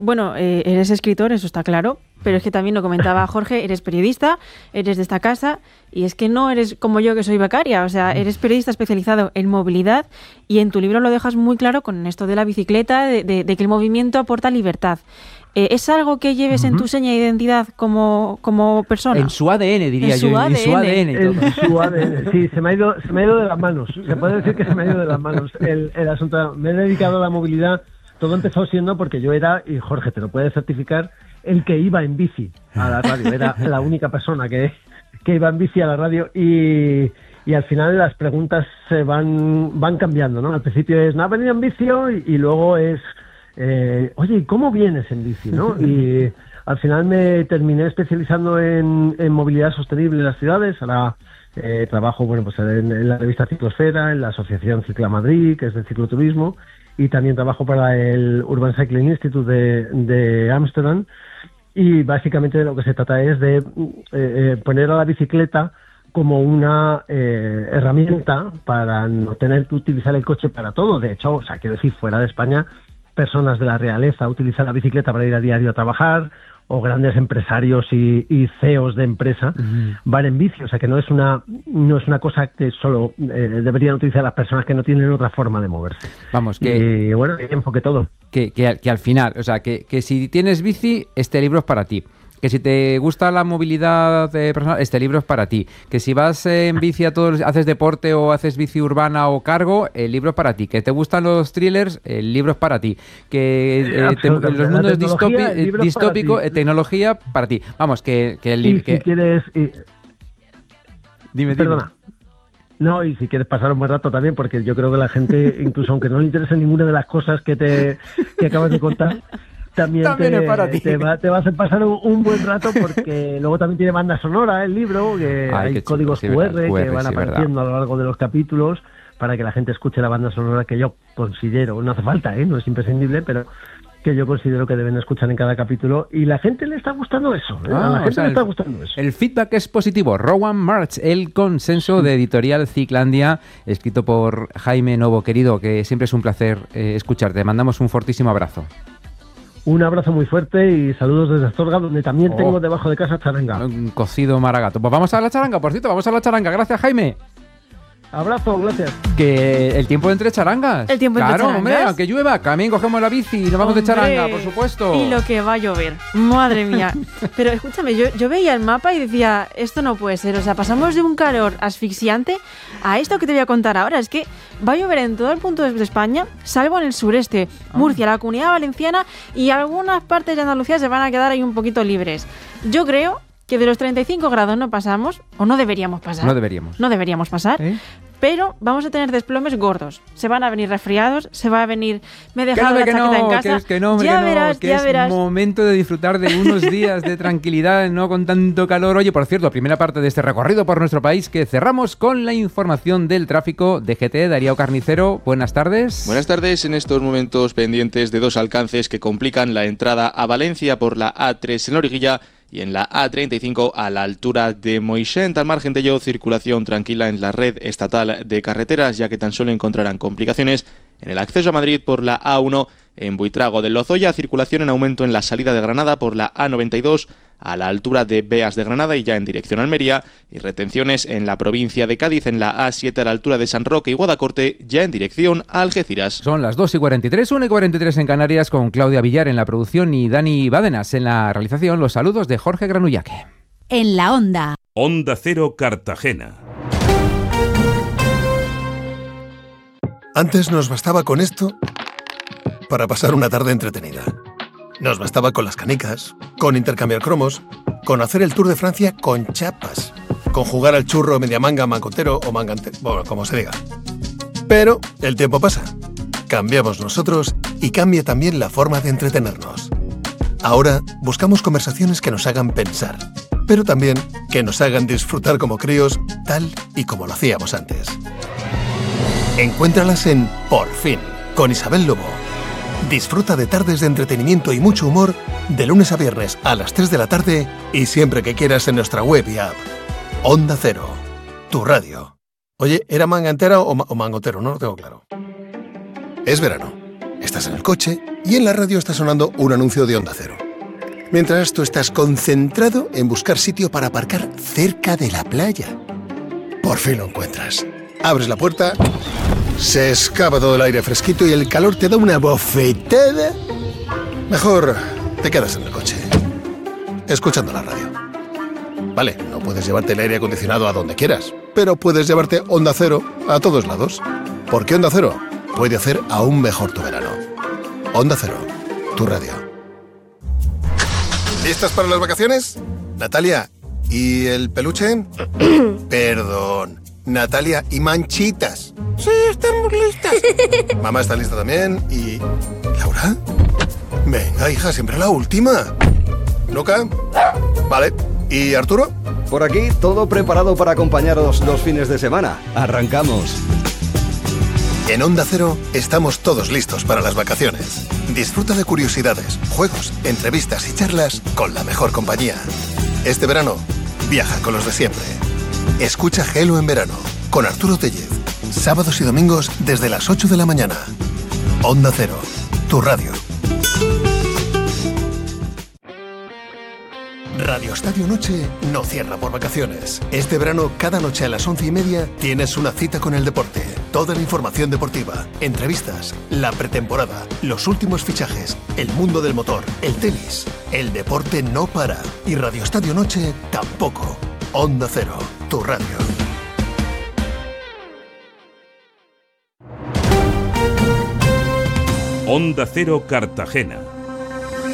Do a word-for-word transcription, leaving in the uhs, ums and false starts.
Bueno, eh, eres escritor, eso está claro, pero es que también lo comentaba Jorge, eres periodista, eres de esta casa y es que no eres como yo que soy becaria, o sea, eres periodista especializado en movilidad y en tu libro lo dejas muy claro con esto de la bicicleta, de, de, de que el movimiento aporta libertad. Eh, ¿Es algo que lleves uh-huh. en tu seña de identidad como, como persona? En su A D N, diría en yo. Su A D N. En su A D N. En su A D N. Sí, se me, ha ido, se me ha ido de las manos. Se puede decir que se me ha ido de las manos el, el asunto. Me he dedicado a la movilidad. Todo empezó siendo porque yo era, y Jorge te lo puede certificar, el que iba en bici a la radio. Era la única persona que, que iba en bici a la radio y, y al final las preguntas se van, van cambiando, ¿no? Al principio es, ¿no has venido en bici hoy? Y luego es, eh, oye, ¿y cómo vienes en bici, no? Y al final me terminé especializando en, en movilidad sostenible en las ciudades. Ahora eh, trabajo, bueno, pues en, en la revista Ciclosfera, en la asociación Cicla Madrid, que es de cicloturismo, y también trabajo para el Urban Cycling Institute de, de Ámsterdam, y básicamente de lo que se trata es de eh, poner a la bicicleta como una eh, herramienta para no tener que utilizar el coche para todo. De hecho, o sea, quiero decir, fuera de España, personas de la realeza utilizan la bicicleta para ir a diario a trabajar, o grandes empresarios y, y C E Os de empresa uh-huh. van en bici, o sea que no es una no es una cosa que solo eh, deberían utilizar las personas que no tienen otra forma de moverse. Vamos, que y bueno, que enfoque todo. Que, que, que al final, o sea, que, que si tienes bici, este libro es para ti. Que si te gusta la movilidad eh, personal, este libro es para ti. Que si vas eh, en bici a todos, haces deporte o haces bici urbana o cargo, el libro es para ti. Que te gustan los thrillers, el libro es para ti. Que eh, te, los mundos distópi- distópicos, eh, tecnología, para ti. Vamos, que, que el libro... Y si que... quieres... Y... Dime, Perdona. dime. No, y si quieres pasar un buen rato también, porque yo creo que la gente, incluso aunque no le interese ninguna de las cosas que te que acabas de contar, también, también te, es para ti. Te, va, te va a hacer pasar un, un buen rato, porque luego también tiene banda sonora el libro, que Ay, hay códigos chico, sí, Q R, Q R que van sí, apareciendo verdad. a lo largo de los capítulos para que la gente escuche la banda sonora, que yo considero, no hace falta, ¿eh? No es imprescindible, pero que yo considero que deben escuchar en cada capítulo, y la gente le está gustando eso, ¿eh? Ah, a la gente o sea, le está el, gustando eso. El feedback es positivo. Rowan March, el consenso de Editorial Ciclandia, escrito por Jaime Novo, querido, que siempre es un placer eh, escucharte. Mandamos un fortísimo abrazo. Un abrazo muy fuerte y saludos desde Astorga, donde también oh. tengo debajo de casa charanga. Un cocido maragato. Pues vamos a la charanga, por cierto, vamos a la charanga. Gracias, Jaime. Abrazo, gracias. Que el tiempo entre charangas. El tiempo claro, entre charangas. Hombre, aunque llueva, también cogemos la bici y nos vamos hombre, de charanga, por supuesto. Y lo que va a llover. Madre mía. Pero escúchame, yo, yo veía el mapa y decía, esto no puede ser. O sea, pasamos de un calor asfixiante a esto que te voy a contar ahora. Es que va a llover en todo el punto de España, salvo en el sureste. Oh. Murcia, la Comunidad Valenciana y algunas partes de Andalucía se van a quedar ahí un poquito libres. Yo creo que de los treinta y cinco grados no pasamos, o no deberíamos pasar. No deberíamos. No deberíamos pasar. ¿Eh? Pero vamos a tener desplomes gordos. Se van a venir resfriados, se va a venir... Me he dejado la chaqueta no, en casa. Que es que no, hombre, ya que verás, no, que ya es verás. momento de disfrutar de unos días de tranquilidad, no con tanto calor. Oye, por cierto, primera parte de este recorrido por nuestro país que cerramos con la información del tráfico. D G T, Darío Carnicero, buenas tardes. Buenas tardes. En estos momentos pendientes de dos alcances que complican la entrada a Valencia por la A tres en Loriguilla y en la A treinta y cinco a la altura de Moixent. Al margen de ello, circulación tranquila en la red estatal de carreteras, ya que tan solo encontrarán complicaciones en el acceso a Madrid por la A uno en Buitrago del Lozoya, circulación en aumento en la salida de Granada por la A noventa y dos a la altura de Beas de Granada y ya en dirección a Almería, y retenciones en la provincia de Cádiz en la A siete a la altura de San Roque y Guadacorte, ya en dirección a Algeciras. Son las dos y cuarenta y tres, una y cuarenta y tres en Canarias, con Claudia Villar en la producción y Dani Bádenas en la realización. Los saludos de Jorge Granullaque. En la Onda. Onda Cero Cartagena. Antes nos bastaba con esto para pasar una tarde entretenida. Nos bastaba con las canicas, con intercambiar cromos, con hacer el Tour de Francia con chapas, con jugar al churro, media manga, mangotero o mangante, bueno, como se diga. Pero el tiempo pasa, cambiamos nosotros y cambia también la forma de entretenernos. Ahora buscamos conversaciones que nos hagan pensar, pero también que nos hagan disfrutar como críos, tal y como lo hacíamos antes. Encuéntralas en Por Fin, con Isabel Lobo. Disfruta de tardes de entretenimiento y mucho humor de lunes a viernes a las tres de la tarde y siempre que quieras en nuestra web y app. Onda Cero, tu radio. Oye, ¿era manga entera o, ma- o mangotero? No lo tengo claro. Es verano. Estás en el coche y en la radio está sonando un anuncio de Onda Cero. Mientras tú estás concentrado en buscar sitio para aparcar cerca de la playa. Por fin lo encuentras. Abres la puerta, se escapa todo el aire fresquito y el calor te da una bofetada. Mejor te quedas en el coche, escuchando la radio. Vale, no puedes llevarte el aire acondicionado a donde quieras, pero puedes llevarte Onda Cero a todos lados. Porque Onda Cero puede hacer aún mejor tu verano. Onda Cero, tu radio. ¿Listas para las vacaciones? Natalia, ¿y el peluche? Perdón, Natalia, ¿y Manchitas? Sí, estamos listas. Mamá está lista también. ¿Y Laura? Venga, hija, siempre la última. ¿Luca? Vale. ¿Y Arturo? Por aquí, todo preparado para acompañaros los fines de semana. Arrancamos. En Onda Cero estamos todos listos para las vacaciones. Disfruta de curiosidades, juegos, entrevistas y charlas con la mejor compañía. Este verano, viaja con los de siempre. Escucha Gelo en verano con Arturo Tellez. Sábados y domingos desde las ocho de la mañana. Onda Cero, tu radio. Radio Estadio Noche no cierra por vacaciones. Este verano, cada noche a las once y media, tienes una cita con el deporte. Toda la información deportiva, entrevistas, la pretemporada, los últimos fichajes, el mundo del motor, el tenis. El deporte no para. Y Radio Estadio Noche tampoco. Onda Cero, tu radio. Onda Cero Cartagena.